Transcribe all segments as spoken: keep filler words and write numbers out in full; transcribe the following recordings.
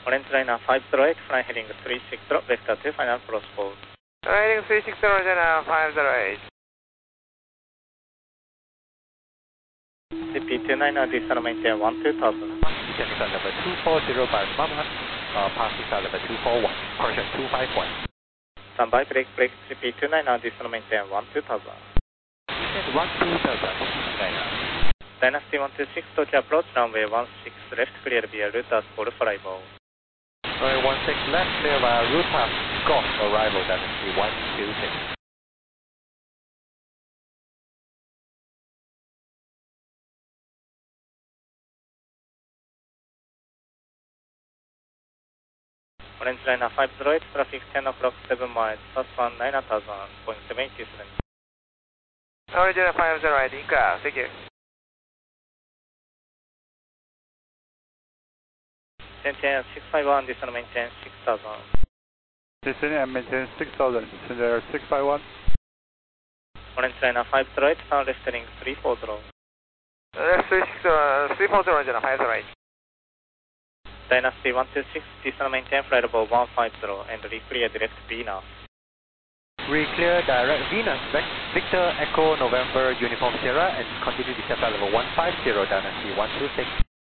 Orange liner five zero eight, fly heading three six zero, vector two, final cross hold. Heading three six zero, Liner five zero eight. C P two nine, descend maintain one two thousand. Descending on level two four zero by Mama, uh, passing on level two four one, correction two five one. Standby, break, break, C P two nine, descend maintain one two thousand. Descend one two thousand, C P two nine. Dynasty one two six, Tokyo approach, runway one six left, clear via route as for arrival. Runway one six left, clear via route as Golf, arrival, Dynasty one two six. Orange liner five zero eight, traffic ten o'clock, seven miles, fast one nine thousand, point seven eight seven. Orange Liner five zero eight, inca, thank you. Maintain six five one, descend maintain six thousand. Descending and maintain six thousand, descend there six five one. Orange liner five zero eight, sound left heading three four zero. Left three six zero, three four zero, Orange Liner five zero eight. Dynasty one two six, descend maintain flight level one five zero, and re-clear direct Venus. Re-clear direct Venus, Victor Echo November Uniform Sierra, and continue descent flight level one five zero, Dynasty one two six.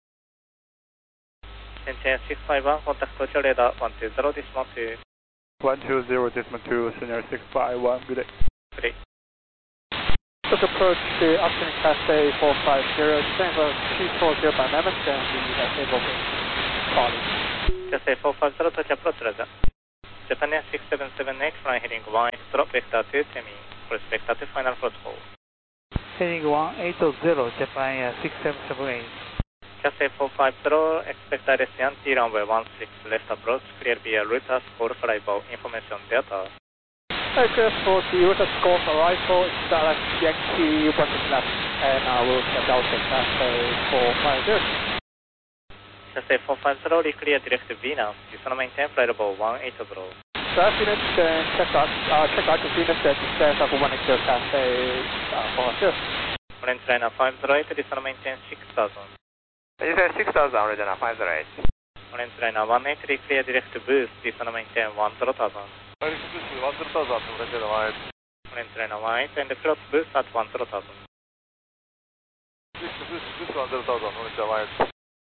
Maintain six five one, contact Tokyo radar one two zero, decimal two. one two zero, decimal two, senior six five one, good day. Good day. Took approach to Upton Cathay four five zero, descend for two four zero by Mammoth, and we have able to calling. Cathay four five zero, Tokyo approach, Raja. Japan Air six seven seven eight, flying heading one eight zero, vector two, Temi, course vector two, final protocol. Heading one eight zero, Japan Air six seven seven eight. Cathay four five zero, expect I R S Yankee runway one six left approach, clear via route as for arrival, information data. Aircraft for the route as Golf arrival, direct Yankee one six left, and I will set out to Cathay four five zero. Cathay four five zero, re-clear direct Venus, descend maintain flight level one eight zero. Draft units, then check out, uh, check out the units that descends up one eight zero Cathay uh, four five zero. Orange liner five zero eight, descend maintain six thousand. You said six thousand, Orange Liner five zero eight. Orange liner one eight, re-clear direct boost, descend maintain one zero thousand. one zero thousand, Orange Liner one eight. Orange liner one eight, and close boost at one zero thousand. This is one zero thousand, Orange Liner one eight.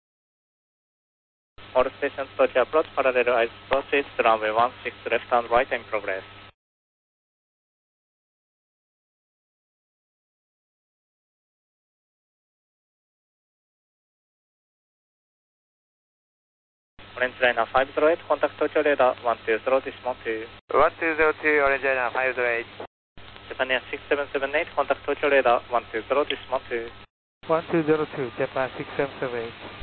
All stations Tokyo approach, parallel eyes proceeds, runway one six left and right in progress. Orange liner five zero eight, contact Tokyo radar one two zero, decimal two. one two zero two, Orange Liner five zero eight. Japan Air six seven seven eight, contact Tokyo radar one two zero, decimal two. one two zero two, Japan six seven seven eight.